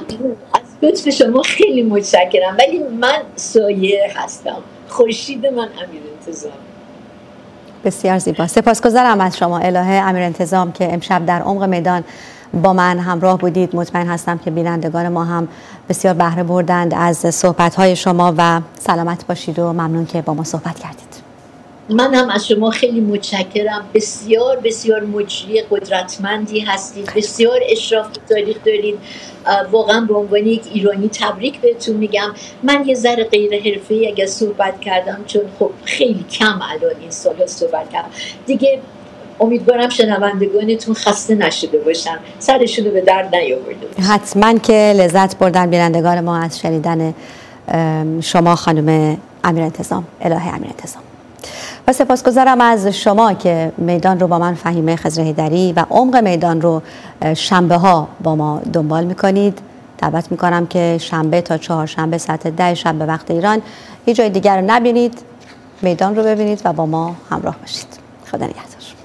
از لطف شما خیلی متشکرم، ولی من سایه هستم، خورشید من امیرانتظام. بسیار زیبا، سپاسگزارم از شما الهه امیرانتظام که امشب در عمق میدان با من همراه بودید. مطمئن هستم که بینندگان ما هم بسیار بهره بردند از صحبت‌های شما و سلامت باشید و ممنون که با ما صحبت کردید. من هم از شما خیلی متشکرم، بسیار بسیار مجری قدرتمندی هستید، بسیار اشراف به تاریخ دارید. واقعا به عنوان یک ایرانی تبریک بهتون میگم. من یه ذره غیر حرفه‌ای اگه صحبت کردم، چون خب خیلی کم الان این سال‌ها صحبت کردم دیگه. امیدوارم شنوندگانتون خسته نشده باشن، سرشون رو به درد نیاورده باشن. حتما که لذت بردن بینندگان ما از شنیدن شما خانم امیرانتظام، الهه امیرانتظام. و سپاسگزارم از شما که میدان رو با من فهیمه خضر حیدری و عمق میدان رو شنبه ها با ما دنبال میکنید. دعوت میکنم که شنبه تا چهارشنبه ساعت 10 شب به وقت ایران هیچ جای دیگر رو نبینید، میدان رو ببینید و با ما همراه باشید. خدا نگهدار.